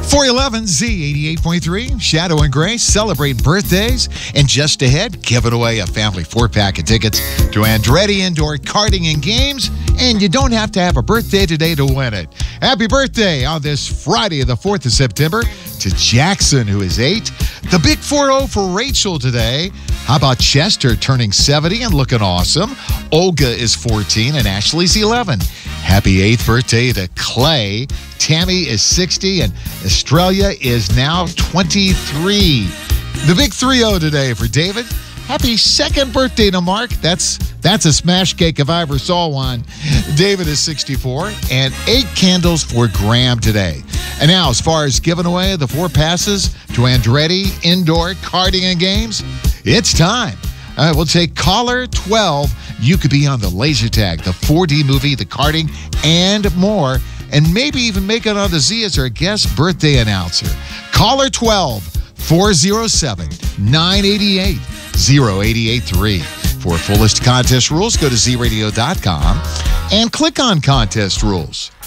411 Z88.3, Shadow and Grace celebrate birthdays. And just ahead, giving away a family 4-pack of tickets to Andretti Indoor Karting and Games. And you don't have to have a birthday today to win it. Happy birthday on this Friday, the 4th of September, to Jackson, who is 8. The big 4-0 for Rachel today. How about Chester turning 70 and looking awesome? Olga is 14 and Ashley's 11. Happy 8th birthday to Clay. Tammy is 60 and Australia is now 23. The big 3-0 today for David. Happy 2nd birthday to Mark. That's a smash cake if I ever saw one. David is 64 and 8 candles for Graham today. And now, as far as giving away the 4 passes to Andretti Indoor Karting and Games, it's time. All right, we'll take caller 12. You could be on the laser tag, the 4D movie, the karting, and more. And maybe even make it on the Z as our guest birthday announcer. Caller 12, 407-988-0883. For full list of contest rules, go to zradio.com and click on contest rules.